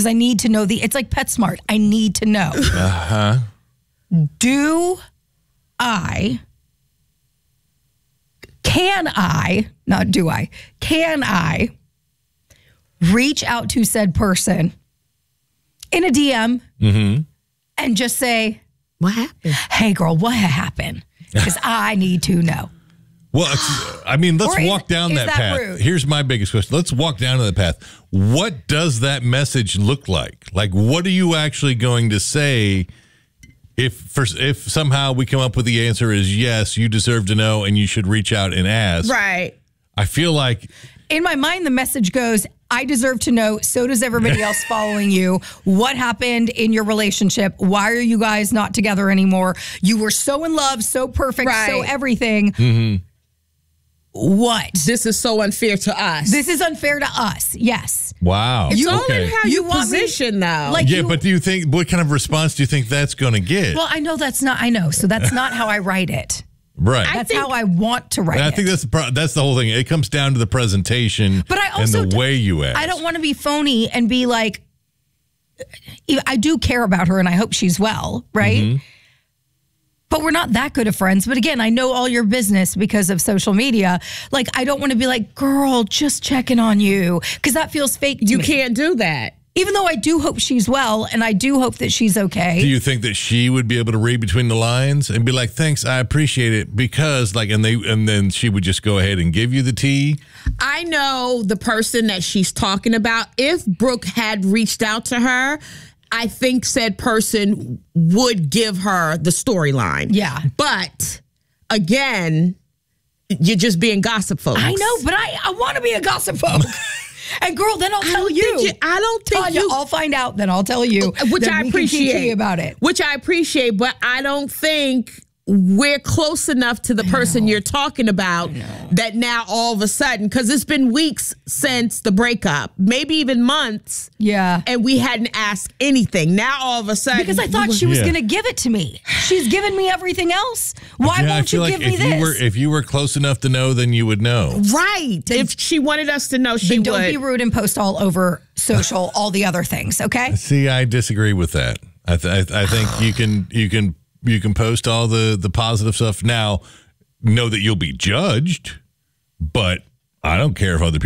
because I need to know it's like PetSmart. I need to know. Can I reach out to said person in a DM and just say, what happened? Hey, girl, what happened? Because I need to know. Well, I mean, let's walk down that path. Rude? Here's my biggest question. Let's walk down to the path. What does that message look like? Like, what are you actually going to say if somehow we come up with the answer is yes, you deserve to know and you should reach out and ask? Right. I feel like... In my mind, the message goes, I deserve to know, so does everybody else following you. What happened in your relationship? Why are you guys not together anymore? You were so in love, so perfect, so everything. Mm-hmm. What? This is so unfair to us. This is unfair to us, yes. Wow. It's all in how you position, though. Like but do you think, what kind of response do you think that's going to get? Well, I know so that's not how I write it. Right. That's how I want to write it. I think that's the whole thing. It comes down to the presentation and the way you ask. I don't want to be phony and be like, I do care about her and I hope she's well, right? Mm-hmm. But we're not that good of friends. But again, I know all your business because of social media. Like, I don't want to be like, girl, just checking on you. Because that feels fake to me. You can't do that. Even though I do hope she's well and I do hope that she's okay. Do you think that she would be able to read between the lines and be like, thanks, I appreciate it, because and then she would just go ahead and give you the tea? I know the person that she's talking about. If Brooke had reached out to her, I think said person would give her the storyline. Yeah. But again, you're just being gossip folks. I know, but I want to be a gossip folk. And girl, then I'll tell you. I don't think Tanya, I'll find out, then I'll tell you. Which I appreciate about it. Which I appreciate, but I don't think we're close enough to the person you're talking about that now all of a sudden, because it's been weeks since the breakup, maybe even months. Yeah. And we hadn't asked anything. Now all of a sudden. Because I thought she was going to give it to me. She's given me everything else. Why won't you give me this? If you were close enough to know, then you would know. Right. If she wanted us to know, she would. Don't be rude and post all over social, all the other things, okay? See, I disagree with that. I think you can post all the positive stuff. Now, know that you'll be judged, but I don't care if other people